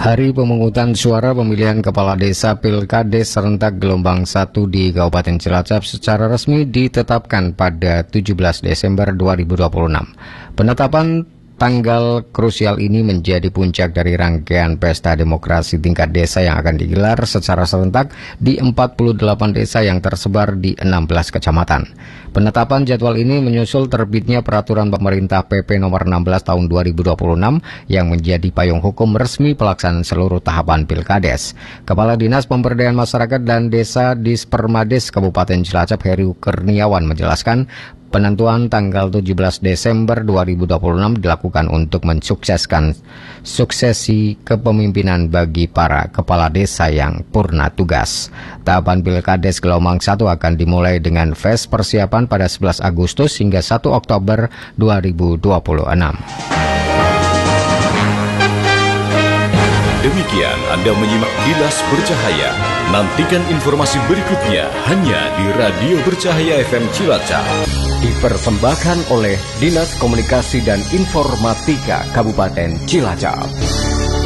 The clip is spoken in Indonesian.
Hari pemungutan suara pemilihan Kepala Desa Pilkades serentak gelombang 1 di Kabupaten Cilacap secara resmi ditetapkan pada 17 Desember 2026. Penetapan tanggal krusial ini menjadi puncak dari rangkaian pesta demokrasi tingkat desa yang akan digelar secara serentak di 48 desa yang tersebar di 16 kecamatan. Penetapan jadwal ini menyusul terbitnya peraturan pemerintah PP nomor 16 tahun 2026 yang menjadi payung hukum resmi pelaksanaan seluruh tahapan Pilkades. Kepala Dinas Pemberdayaan Masyarakat dan Desa Dispermades Kabupaten Cilacap Heru Kurniawan menjelaskan penentuan tanggal 17 Desember 2026 dilakukan untuk mensukseskan suksesi kepemimpinan bagi para kepala desa yang purna tugas. Tahapan Pilkades gelombang 1 akan dimulai dengan fase persiapan pada 11 Agustus hingga 1 Oktober 2026. Demikian Anda menyimak Kilas Bercahaya. Nantikan informasi berikutnya hanya di Radio Bercahaya FM Cilacap. Dipersembahkan oleh Dinas Komunikasi dan Informatika Kabupaten Cilacap.